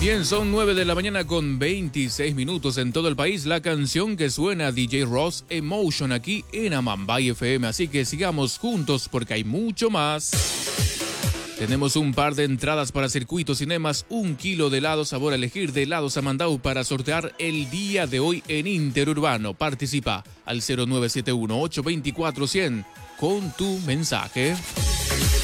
Bien, son 9 de la mañana con 26 minutos en todo el país. La canción que suena DJ Ross, Emotion, aquí en Amambay FM. Así que sigamos juntos porque hay mucho más. Tenemos un par de entradas para Circuito Cinemas, 1 kilo de helado sabor a elegir de helados Amandau para sortear el día de hoy en Interurbano. Participa al 0971-824-100 con tu mensaje.